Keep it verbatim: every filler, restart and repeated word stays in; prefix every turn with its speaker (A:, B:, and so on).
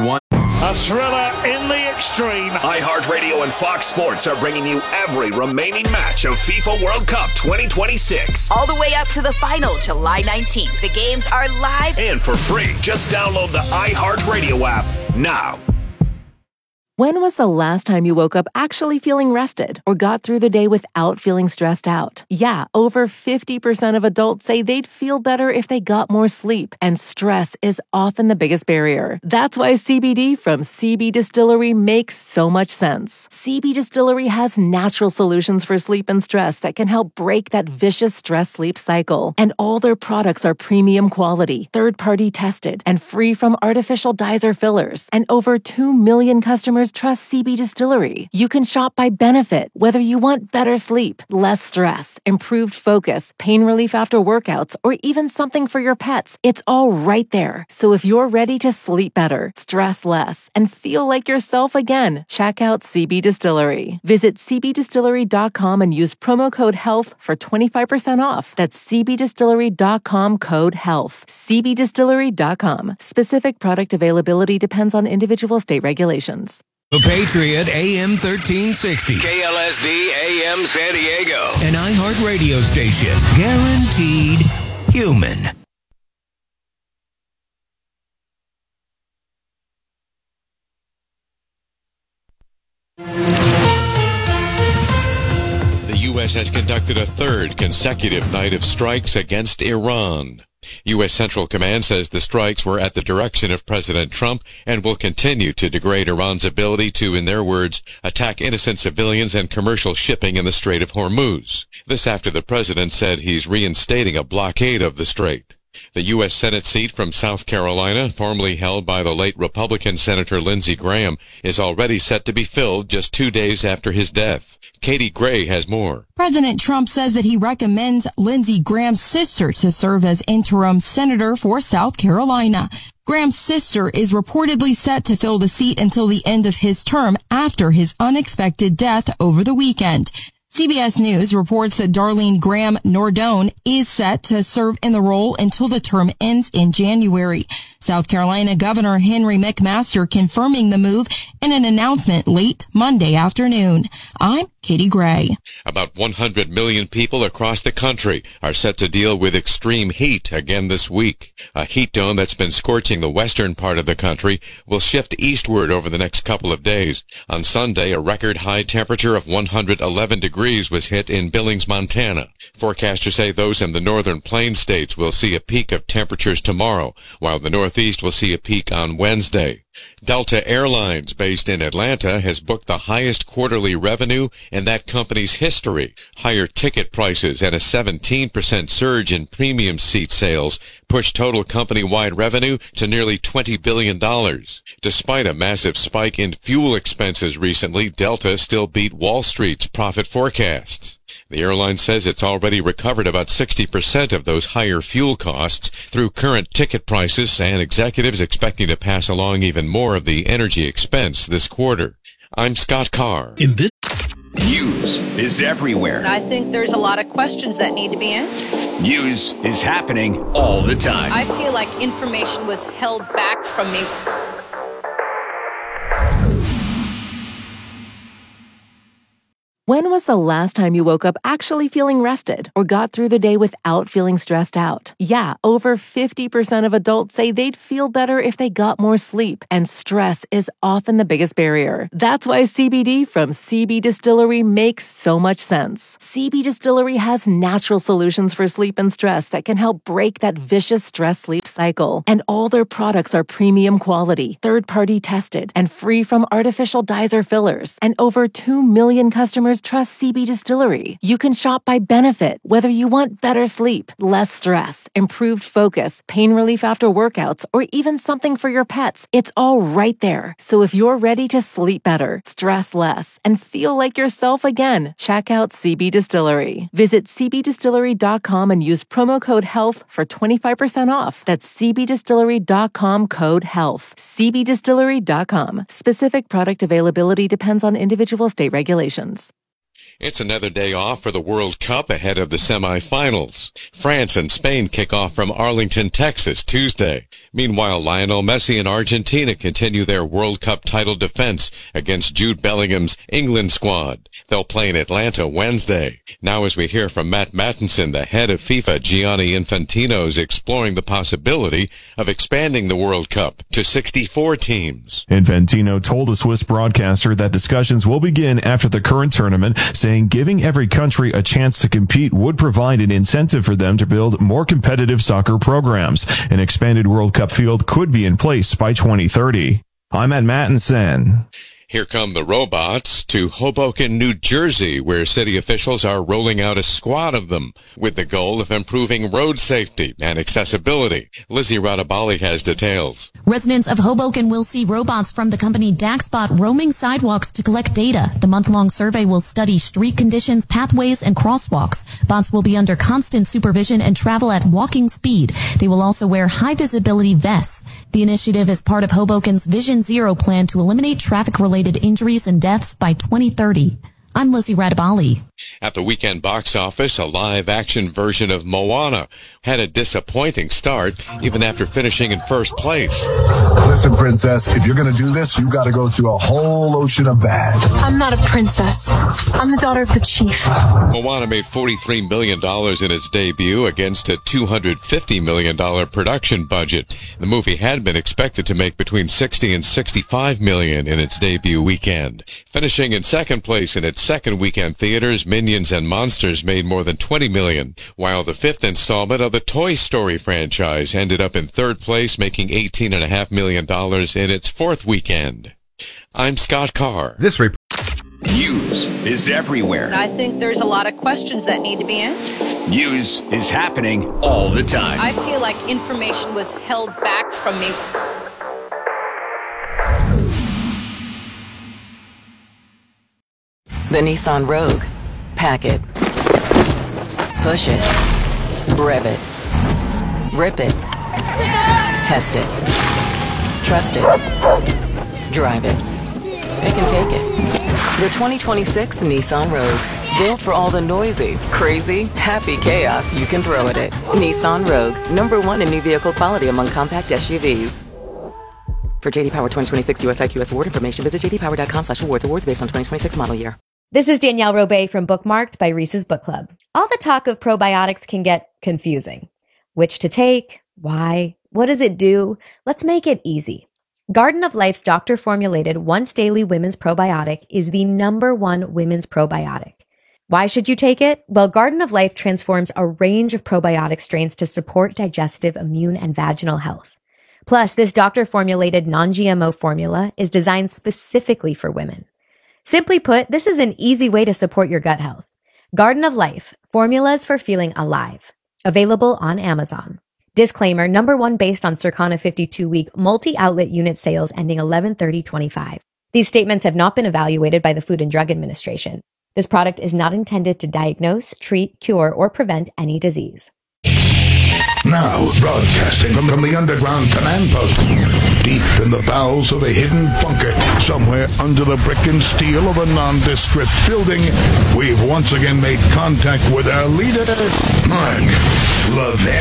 A: one.
B: A thriller in the extreme.
C: iHeartRadio and Fox Sports are bringing you every remaining match of FIFA World Cup twenty twenty-six.
D: All the way up to the final, July nineteenth. The games are live
C: and for free. Just download the iHeartRadio app now.
E: When was the last time you woke up actually feeling rested or got through the day without feeling stressed out? Yeah, over fifty percent of adults say they'd feel better if they got more sleep, and stress is often the biggest barrier. That's why C B D from C B Distillery makes so much sense. C B Distillery has natural solutions for sleep and stress that can help break that vicious stress-sleep cycle. And all their products are premium quality, third-party tested, and free from artificial dyes or fillers. And over two million customers trust C B Distillery. You can shop by benefit, whether you want better sleep, less stress, improved focus, pain relief after workouts, or even something for your pets. It's all right there. So if you're ready to sleep better, stress less, and feel like yourself again, check out C B Distillery. Visit c b distillery dot com and use promo code HEALTH for twenty-five percent off. That's c b distillery dot com code HEALTH. c b distillery dot com. Specific product availability depends on individual state regulations.
F: The Patriot A M thirteen sixty.
G: K L S D A M San Diego.
F: An iHeart radio station. Guaranteed human.
H: The U S has conducted a third consecutive night of strikes against Iran. U S Central Command says the strikes were at the direction of President Trump and will continue to degrade Iran's ability to, in their words, attack innocent civilians and commercial shipping in the Strait of Hormuz. This after the president said he's reinstating a blockade of the strait. The U S Senate seat from South Carolina, formerly held by the late Republican Senator Lindsey Graham, is already set to be filled just two days after his death. Katie Gray has more.
I: President Trump says that he recommends Lindsey Graham's sister to serve as interim senator for South Carolina. Graham's sister is reportedly set to fill the seat until the end of his term after his unexpected death over the weekend. C B S News reports that Darlene Graham Nordone is set to serve in the role until the term ends in January. South Carolina Governor Henry McMaster confirming the move in an announcement late Monday afternoon. I'm Katie Gray.
H: About one hundred million people across the country are set to deal with extreme heat again this week. A heat dome that's been scorching the western part of the country will shift eastward over the next couple of days. On Sunday, a record high temperature of one hundred eleven degrees was hit in Billings, Montana. Forecasters say those in the northern plain states will see a peak of temperatures tomorrow, while the northeast will see a peak on Wednesday. Delta Airlines, based in Atlanta, has booked the highest quarterly revenue in that company's history. Higher ticket prices and a seventeen percent surge in premium seat sales pushed total company-wide revenue to nearly twenty billion dollars. Despite a massive spike in fuel expenses recently, Delta still beat Wall Street's profit forecasts. The airline says it's already recovered about sixty percent of those higher fuel costs through current ticket prices, and executives expecting to pass along even more of the energy expense this quarter. I'm Scott Carr.
F: In this
C: News is everywhere.
J: I think there's a lot of questions that need to be answered.
C: News is happening all the time.
J: I feel like information was held back from me.
E: When was the last time you woke up actually feeling rested or got through the day without feeling stressed out? Yeah, over fifty percent of adults say they'd feel better if they got more sleep, and stress is often the biggest barrier. That's why C B D from C B Distillery makes so much sense. C B Distillery has natural solutions for sleep and stress that can help break that vicious stress-sleep cycle. And all their products are premium quality, third-party tested, and free from artificial dyes or fillers. And over two million customers trust C B Distillery. You can shop by benefit, whether you want better sleep, less stress, improved focus, pain relief after workouts, or even something for your pets. It's all right there. So if you're ready to sleep better, stress less, and feel like yourself again, check out C B Distillery. Visit c b distillery dot com and use promo code HEALTH for twenty-five percent off. That's c b distillery dot com code HEALTH. c b distillery dot com. Specific product availability depends on individual state regulations.
H: It's another day off for the World Cup ahead of the semifinals. France and Spain kick off from Arlington, Texas, Tuesday. Meanwhile, Lionel Messi and Argentina continue their World Cup title defense against Jude Bellingham's England squad. They'll play in Atlanta Wednesday. Now, as we hear from Matt Mattinson, the head of FIFA, Gianni Infantino, is exploring the possibility of expanding the World Cup to sixty-four teams.
A: Infantino told a Swiss broadcaster that discussions will begin after the current tournament, saying giving every country a chance to compete would provide an incentive for them to build more competitive soccer programs. An expanded World Cup field could be in place by twenty thirty. I'm at Mattinson.
H: Here come the robots to Hoboken, New Jersey, where city officials are rolling out a squad of them with the goal of improving road safety and accessibility. Lizzie Radabali has details.
K: Residents of Hoboken will see robots from the company DaxBot roaming sidewalks to collect data. The month-long survey will study street conditions, pathways, and crosswalks. Bots will be under constant supervision and travel at walking speed. They will also wear high-visibility vests. The initiative is part of Hoboken's Vision Zero plan to eliminate traffic-related injuries and deaths by twenty thirty. I'm Lizzie Radabali.
H: At the weekend box office, a live-action version of Moana had a disappointing start, even after finishing in first place.
L: Listen, princess, if you're going to do this, you got to go through a whole ocean of bad.
M: I'm not a princess. I'm the daughter of the chief.
H: Moana made forty-three million dollars in its debut against a two hundred fifty million dollars production budget. The movie had been expected to make between sixty and sixty-five million dollars in its debut weekend. Finishing in second place in its second weekend theaters, Minions and Monsters made more than twenty million dollars, while the fifth installment of the Toy Story franchise ended up in third place, making eighteen point five million dollars in its fourth weekend. I'm Scott Carr.
N: This report.
C: News is everywhere.
J: I think there's a lot of questions that need to be answered.
C: News is happening all the time.
J: I feel like information was held back from me.
O: The Nissan Rogue. Pack it. Push it. Rev it. Rip it. Test it. Trust it. Drive it. It can take it. The twenty twenty-six Nissan Rogue. Built for all the noisy, crazy, happy chaos you can throw at it. Nissan Rogue. Number one in new vehicle quality among compact S U Vs. For J D Power twenty twenty-six U S I Q S award information, visit j d power dot com slash awards. Awards based on twenty twenty-six model year.
P: This is Danielle Robay from Bookmarked by Reese's Book Club. All the talk of probiotics can get confusing. Which to take? Why? What does it do? Let's make it easy. Garden of Life's doctor-formulated once-daily women's probiotic is the number one women's probiotic. Why should you take it? Well, Garden of Life transforms a range of probiotic strains to support digestive, immune, and vaginal health. Plus, this doctor-formulated non-G M O formula is designed specifically for women. Simply put, this is an easy way to support your gut health. Garden of Life, formulas for feeling alive. Available on Amazon. Disclaimer, number one based on Circana fifty-two week multi-outlet unit sales ending eleven thirty twenty-five. These statements have not been evaluated by the Food and Drug Administration. This product is not intended to diagnose, treat, cure, or prevent any disease.
Q: Now, broadcasting from, from the underground command post, deep in the bowels of a hidden bunker, somewhere under the brick and steel of a nondescript building, we've once again made contact with our leader, Mark Levin.